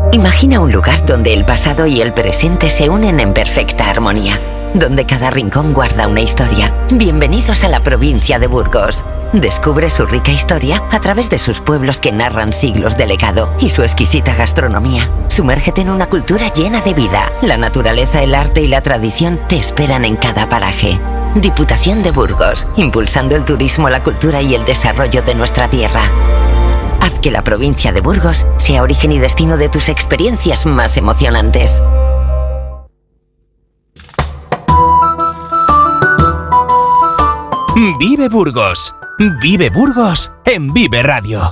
Imagina un lugar donde el pasado y el presente se unen en perfecta armonía, donde cada rincón guarda una historia. Bienvenidos a la provincia de Burgos. Descubre su rica historia a través de sus pueblos que narran siglos de legado y su exquisita gastronomía. Sumérgete en una cultura llena de vida. La naturaleza, el arte y la tradición te esperan en cada paraje. Diputación de Burgos, impulsando el turismo, la cultura y el desarrollo de nuestra tierra. Haz que la provincia de Burgos sea origen y destino de tus experiencias más emocionantes. Vive Burgos. Vive Burgos en Vive Radio.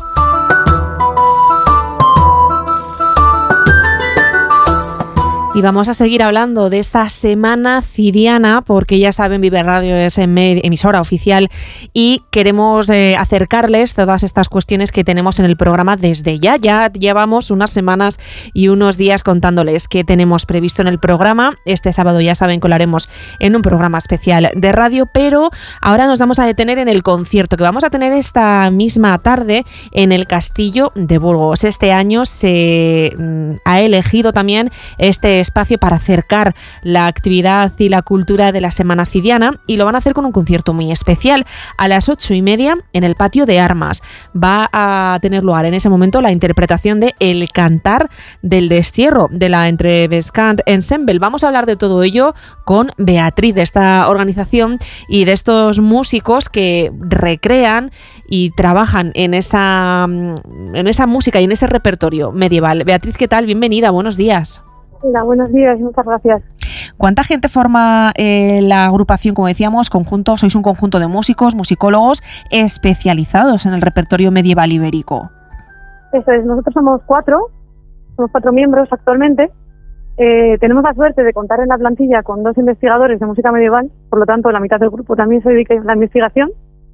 Y vamos a seguir hablando de esta Semana Ciriana, porque ya saben, Vive Radio es emisora oficial y queremos acercarles todas estas cuestiones que tenemos en el programa desde ya. Ya llevamos unas semanas y unos días contándoles qué tenemos previsto en el programa. Este sábado ya saben que lo haremos en un programa especial de radio, pero ahora nos vamos a detener en el concierto que vamos a tener esta misma tarde en el Castillo de Burgos. Este año se ha elegido también este espacio para acercar la actividad y la cultura de la Semana Ciriana, y lo van a hacer con un concierto muy especial a las 8:30 en el Patio de Armas. Va a tener lugar en ese momento la interpretación de El Cantar del Destierro de la Entrevescant Ensemble. Vamos a hablar de todo ello con Beatriz, de esta organización y de estos músicos que recrean y trabajan en esa música y en ese repertorio medieval. Beatriz, ¿qué tal? Bienvenida, buenos días. Hola, buenos días, muchas gracias. ¿Cuánta gente forma la agrupación? Como decíamos, sois un conjunto de músicos, musicólogos especializados en el repertorio medieval ibérico. Eso es, nosotros somos cuatro miembros actualmente. Tenemos la suerte de contar en la plantilla con 2 investigadores de música medieval, por lo tanto la mitad del grupo también se dedica a la investigación.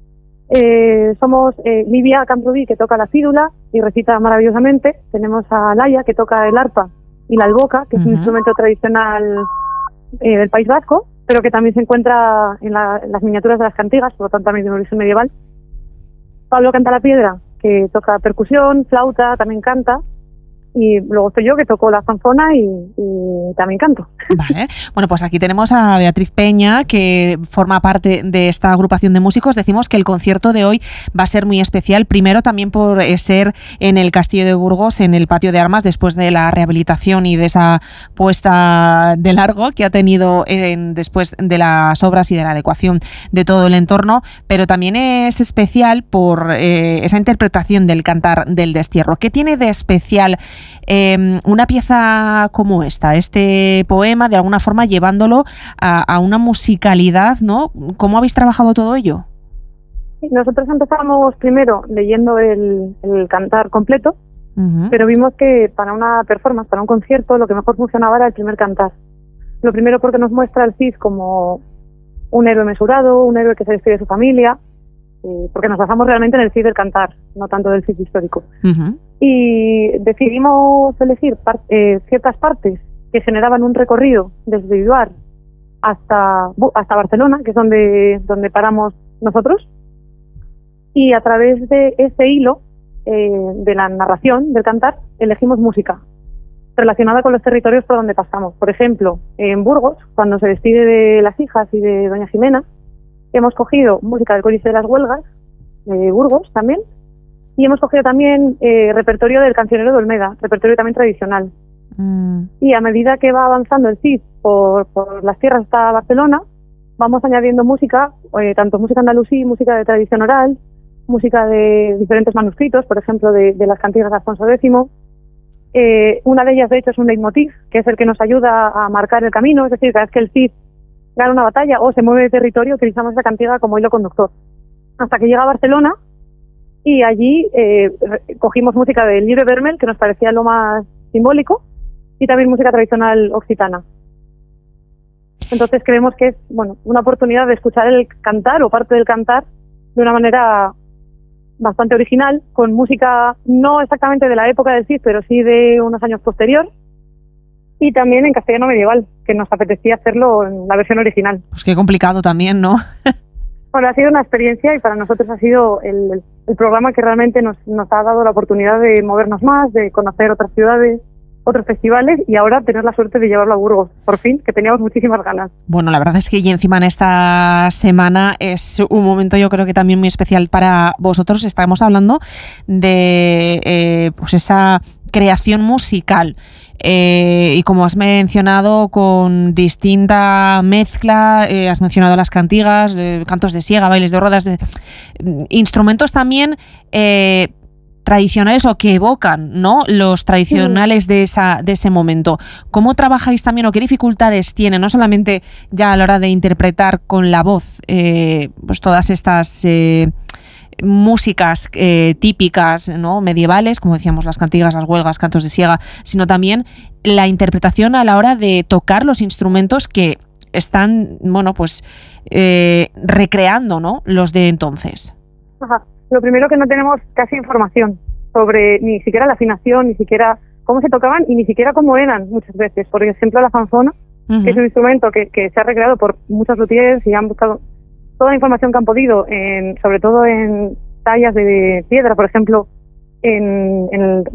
Somos Livia Camprubí, que toca la fídula y recita maravillosamente. Tenemos a Laia, que toca el arpa y la alboca, que es un instrumento tradicional del País Vasco, pero que también se encuentra en las miniaturas de las cantigas, por lo tanto también de un origen medieval. Pablo canta la piedra, que toca percusión, flauta, también canta. Y luego estoy yo, que toco la zanfona y también canto. Vale. Bueno, pues aquí tenemos a Beatriz Peña, que forma parte de esta agrupación de músicos. Decimos que el concierto de hoy va a ser muy especial, primero también por ser en el Castillo de Burgos, en el Patio de Armas, después de la rehabilitación y de esa puesta de largo que ha tenido después de las obras y de la adecuación de todo el entorno, pero también es especial por esa interpretación del Cantar del Destierro. ¿Qué tiene de especial una pieza como este poema, de alguna forma llevándolo a una musicalidad, ¿no? ¿Cómo habéis trabajado todo ello? Nosotros empezamos primero leyendo el cantar completo, pero vimos que para una performance, para un concierto, lo que mejor funcionaba era el primer cantar. Lo primero porque nos muestra al Cid como un héroe mesurado, un héroe que se despide de su familia, porque nos basamos realmente en el Cid del cantar, no tanto del Cid histórico. Y decidimos elegir ciertas partes que generaban un recorrido desde Vivar hasta Barcelona, que es donde paramos nosotros, y a través de ese hilo de la narración del cantar elegimos música relacionada con los territorios por donde pasamos. Por ejemplo, en Burgos, cuando se despide de las hijas y de doña Jimena, hemos cogido música del Códice de las Huelgas de Burgos también, y hemos cogido también repertorio del cancionero de Olmeda, repertorio también tradicional. Y a medida que va avanzando el Cid por las tierras hasta Barcelona, vamos añadiendo música, tanto música andalusí, música de tradición oral, música de diferentes manuscritos, por ejemplo de las cantigas de Alfonso X. Una de ellas, de hecho, es un leitmotiv, que es el que nos ayuda a marcar el camino, es decir, cada vez que el Cid gana una batalla o se mueve de territorio, utilizamos esa cantiga como hilo conductor. Hasta que llega a Barcelona, y allí cogimos música del Llibre Vermell, que nos parecía lo más simbólico, y también música tradicional occitana. Entonces creemos que es una oportunidad de escuchar el cantar o parte del cantar de una manera bastante original, con música no exactamente de la época del Cid, pero sí de unos años posterior, y también en castellano medieval, que nos apetecía hacerlo en la versión original. Pues qué complicado también, ¿no? Bueno, ha sido una experiencia, y para nosotros ha sido el programa que realmente nos ha dado la oportunidad de movernos más, de conocer otras ciudades, otros festivales y ahora tener la suerte de llevarlo a Burgos, por fin, que teníamos muchísimas ganas. Bueno, la verdad es que y encima en esta semana es un momento yo creo que también muy especial para vosotros. Estamos hablando de pues esa creación musical y como has mencionado con distinta mezcla, has mencionado las cantigas, cantos de siega, bailes de rodas, instrumentos también tradicionales o que evocan, ¿no?, los tradicionales de ese momento. ¿Cómo trabajáis también o qué dificultades tiene, no solamente ya a la hora de interpretar con la voz pues todas estas músicas típicas, ¿no?, medievales, como decíamos, las cantigas, las huelgas, cantos de siega, sino también la interpretación a la hora de tocar los instrumentos que están, bueno, pues recreando, ¿no?, los de entonces? Ajá. Lo primero que no tenemos casi información sobre ni siquiera la afinación, ni siquiera cómo se tocaban y ni siquiera cómo eran muchas veces. Por ejemplo, la zanfona, que es un instrumento que se ha recreado por muchos luthiers y han buscado toda la información que han podido, sobre todo en tallas de piedra, por ejemplo, en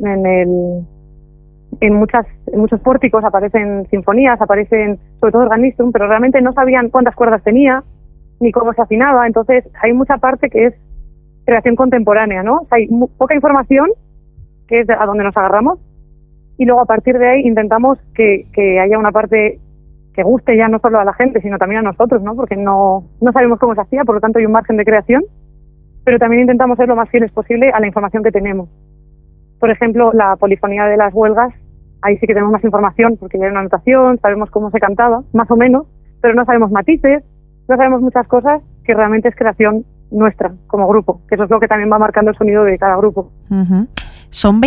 muchos pórticos aparecen sinfonías, aparecen sobre todo organistum, pero realmente no sabían cuántas cuerdas tenía ni cómo se afinaba. Entonces hay mucha parte que es creación contemporánea, ¿no? O sea, hay poca información, que es a donde nos agarramos, y luego a partir de ahí intentamos que haya una parte que guste ya no solo a la gente, sino también a nosotros, ¿no? Porque no sabemos cómo se hacía, por lo tanto hay un margen de creación, pero también intentamos ser lo más fieles posible a la información que tenemos. Por ejemplo, la polifonía de las huelgas, ahí sí que tenemos más información, porque ya hay una notación, sabemos cómo se cantaba, más o menos, pero no sabemos matices, no sabemos muchas cosas que realmente es creación nuestra como grupo, que eso es lo que también va marcando el sonido de cada grupo. Son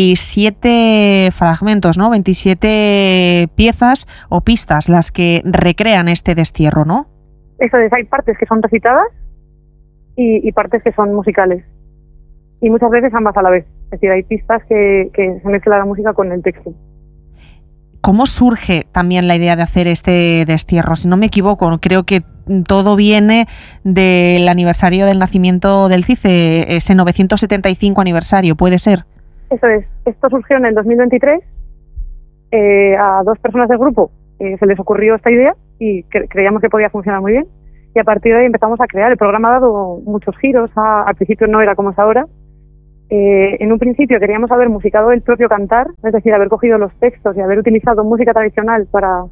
27 fragmentos, ¿no? 27 piezas o pistas las que recrean este destierro, ¿no? Eso es, hay partes que son recitadas y partes que son musicales. Y muchas veces ambas a la vez. Es decir, hay pistas que se mezcla la música con el texto. ¿Cómo surge también la idea de hacer este destierro? Si no me equivoco, creo que todo viene del aniversario del nacimiento del Cid, ese 975 aniversario, ¿puede ser? Eso es. Esto surgió en el 2023. A dos personas del grupo se les ocurrió esta idea y creíamos que podía funcionar muy bien. Y a partir de ahí empezamos a crear. El programa ha dado muchos giros. Al principio no era como es ahora. En un principio queríamos haber musicado el propio cantar, es decir, haber cogido los textos y haber utilizado música tradicional para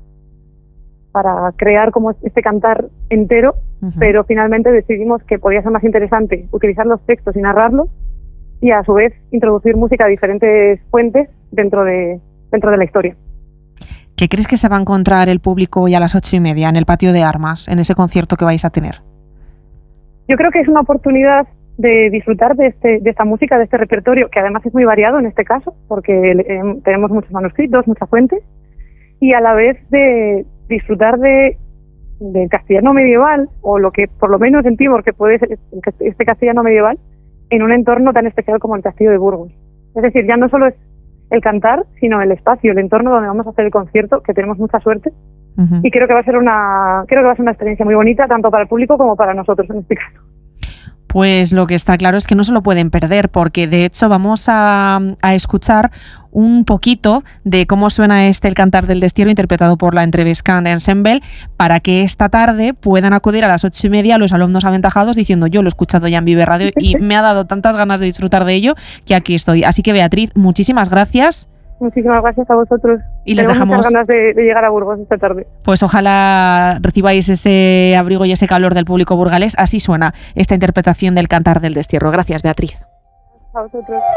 crear como este cantar entero, pero finalmente decidimos que podía ser más interesante utilizar los textos y narrarlos y a su vez introducir música de diferentes fuentes dentro de la historia. ¿Qué crees que se va a encontrar el público hoy a las 8:30 en el Patio de Armas, en ese concierto que vais a tener? Yo creo que es una oportunidad de disfrutar de esta música, de este repertorio, que además es muy variado en este caso, porque tenemos muchos manuscritos, muchas fuentes, y a la vez de disfrutar del castellano medieval, o lo que por lo menos sentimos que puede ser este castellano medieval, en un entorno tan especial como el Castillo de Burgos. Es decir, ya no solo es el cantar, sino el espacio, el entorno donde vamos a hacer el concierto, que tenemos mucha suerte, y creo que va a ser una experiencia muy bonita, tanto para el público como para nosotros en este caso. Pues lo que está claro es que no se lo pueden perder, porque de hecho vamos a escuchar un poquito de cómo suena el Cantar del Destierro interpretado por la Entrevescant Ensemble, para que esta tarde puedan acudir a las 8:30 los alumnos aventajados diciendo: yo lo he escuchado ya en Vive Radio y me ha dado tantas ganas de disfrutar de ello que aquí estoy. Así que, Beatriz, muchísimas gracias. Muchísimas gracias a vosotros. Y les dejamos muchas ganas de llegar a Burgos esta tarde. Pues ojalá recibáis ese abrigo y ese calor del público burgalés. Así suena esta interpretación del Cantar del Destierro. Gracias, Beatriz. A vosotros.